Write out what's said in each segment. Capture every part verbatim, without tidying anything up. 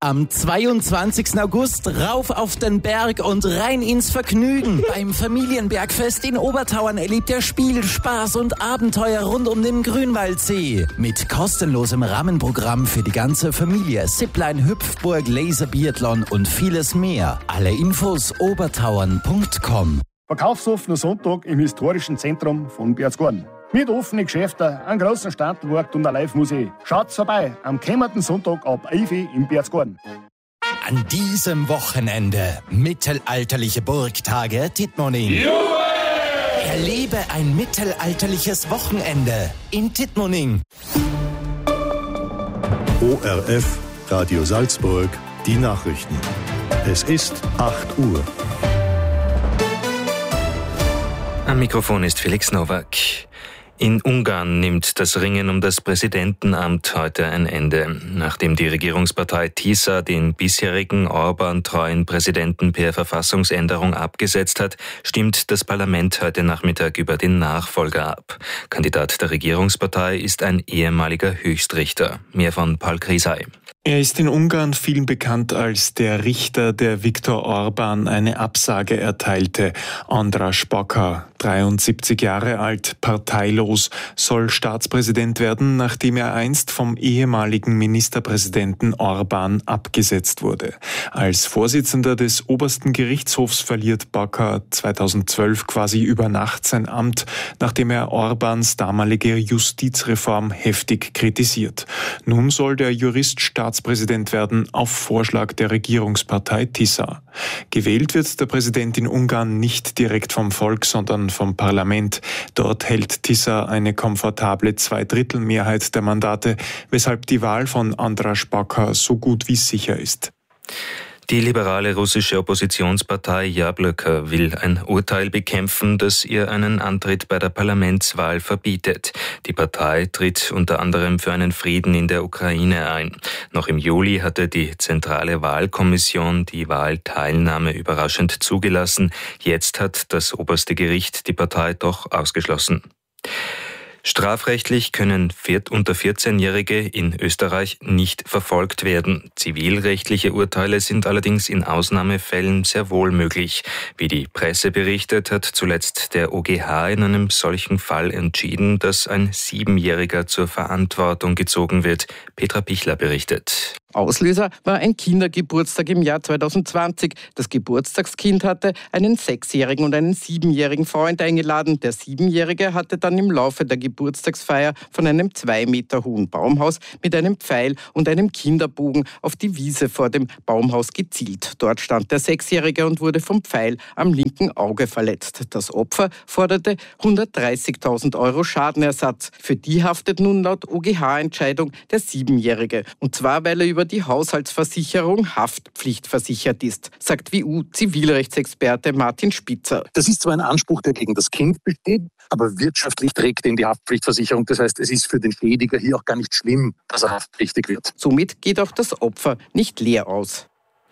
Am zweiundzwanzigsten August rauf auf den Berg und rein ins Vergnügen. Beim Familienbergfest in Obertauern erlebt ihr Spiel, Spaß und Abenteuer rund um den Grünwaldsee. Mit kostenlosem Rahmenprogramm für die ganze Familie, Zipline, Hüpfburg, Laserbiathlon und vieles mehr. Alle Infos obertauern punkt com. Verkaufsoffener Sonntag im historischen Zentrum von Berchtesgaden. Mit offenen Geschäften, einem großen Standmarkt und einer Live-Musik. Schaut's vorbei am kommenden Sonntag ab elf Uhr im Berchtesgaden. An diesem Wochenende mittelalterliche Burgtage Tittmoning. Erlebe ein mittelalterliches Wochenende in Tittmoning. O R F, Radio Salzburg, die Nachrichten. Es ist acht Uhr. Am Mikrofon ist Felix Nowak. In Ungarn nimmt das Ringen um das Präsidentenamt heute ein Ende. Nachdem die Regierungspartei TISA den bisherigen Orbán-treuen Präsidenten per Verfassungsänderung abgesetzt hat, stimmt das Parlament heute Nachmittag über den Nachfolger ab. Kandidat der Regierungspartei ist ein ehemaliger Höchstrichter. Mehr von Paul Krisay. Er ist in Ungarn vielen bekannt als der Richter, der Viktor Orbán eine Absage erteilte. András Baka, dreiundsiebzig Jahre alt, parteilos, soll Staatspräsident werden, nachdem er einst vom ehemaligen Ministerpräsidenten Orbán abgesetzt wurde. Als Vorsitzender des obersten Gerichtshofs verliert Baka zweitausendzwölf quasi über Nacht sein Amt, nachdem er Orbáns damalige Justizreform heftig kritisiert. Nun soll der Jurist Staatspräsident werden auf Vorschlag der Regierungspartei TISA. Gewählt wird der Präsident in Ungarn nicht direkt vom Volk, sondern vom Parlament. Dort hält TISA eine komfortable Zweidrittelmehrheit der Mandate, weshalb die Wahl von András Baka so gut wie sicher ist. Die liberale russische Oppositionspartei Jabloko will ein Urteil bekämpfen, das ihr einen Antritt bei der Parlamentswahl verbietet. Die Partei tritt unter anderem für einen Frieden in der Ukraine ein. Noch im Juli hatte die Zentrale Wahlkommission die Wahlteilnahme überraschend zugelassen. Jetzt hat das oberste Gericht die Partei doch ausgeschlossen. Strafrechtlich können unter vierzehnjährige in Österreich nicht verfolgt werden. Zivilrechtliche Urteile sind allerdings in Ausnahmefällen sehr wohl möglich. Wie die Presse berichtet, hat zuletzt der O G H in einem solchen Fall entschieden, dass ein Siebenjähriger zur Verantwortung gezogen wird. Petra Pichler berichtet. Auslöser war ein Kindergeburtstag im Jahr zweitausendzwanzig. Das Geburtstagskind hatte einen Sechsjährigen und einen Siebenjährigen Freund eingeladen. Der Siebenjährige hatte dann im Laufe der Geburtstagsfeier von einem zwei Meter hohen Baumhaus mit einem Pfeil und einem Kinderbogen auf die Wiese vor dem Baumhaus gezielt. Dort stand der Sechsjährige und wurde vom Pfeil am linken Auge verletzt. Das Opfer forderte hundertdreißigtausend Euro Schadenersatz. Für die haftet nun laut O G H-Entscheidung der Siebenjährige. Und zwar, weil er über die Haushaltsversicherung haftpflichtversichert ist, sagt W U-Zivilrechtsexperte Martin Spitzer. Das ist zwar ein Anspruch, der gegen das Kind besteht, aber wirtschaftlich trägt ihn die Haftpflichtversicherung. Das heißt, es ist für den Schädiger hier auch gar nicht schlimm, dass er haftpflichtig wird. Somit geht auch das Opfer nicht leer aus.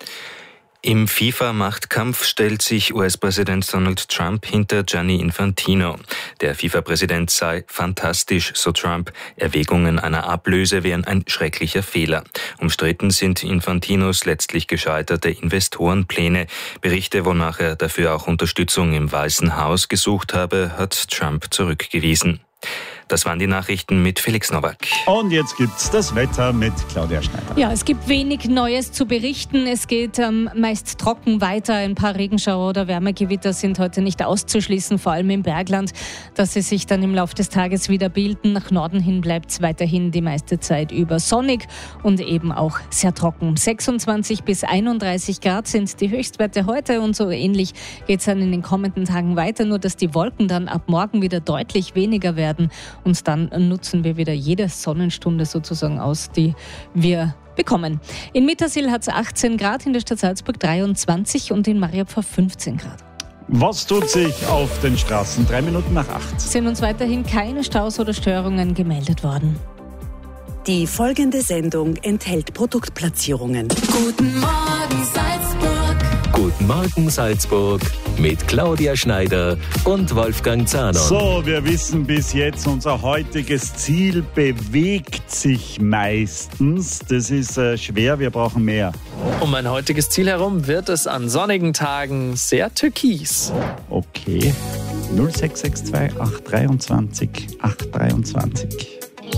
Im FIFA-Machtkampf stellt sich U S-Präsident Donald Trump hinter Gianni Infantino. Der FIFA-Präsident sei fantastisch, so Trump. Erwägungen einer Ablöse wären ein schrecklicher Fehler. Umstritten sind Infantinos letztlich gescheiterte Investorenpläne. Berichte, wonach er dafür auch Unterstützung im Weißen Haus gesucht habe, hat Trump zurückgewiesen. Das waren die Nachrichten mit Felix Nowak. Und jetzt gibt's das Wetter mit Claudia Schneider. Ja, es gibt wenig Neues zu berichten. Es geht ähm, meist trocken weiter. Ein paar Regenschauer oder Wärmegewitter sind heute nicht auszuschließen, vor allem im Bergland, dass sie sich dann im Laufe des Tages wieder bilden. Nach Norden hin bleibt es weiterhin die meiste Zeit über sonnig und eben auch sehr trocken. sechsundzwanzig bis einunddreißig Grad sind die Höchstwerte heute und so ähnlich geht es dann in den kommenden Tagen weiter, nur dass die Wolken dann ab morgen wieder deutlich weniger werden. Und dann nutzen wir wieder jede Sonnenstunde sozusagen aus, die wir bekommen. In Mittersill hat es achtzehn Grad, in der Stadt Salzburg dreiundzwanzig und in Mariapfarr fünfzehn Grad. Was tut sich auf den Straßen? Drei Minuten nach acht. Sind uns weiterhin keine Staus oder Störungen gemeldet worden. Die folgende Sendung enthält Produktplatzierungen. Guten Morgen Salzburg. Guten Morgen Salzburg. mit Claudia Schneider und Wolfgang Zahner. So, wir wissen bis jetzt, unser heutiges Ziel bewegt sich meistens. Das ist äh, schwer, wir brauchen mehr. Um mein heutiges Ziel herum wird es an sonnigen Tagen sehr türkis. Okay. null sechs sechs zwei acht zwei drei acht zwei drei.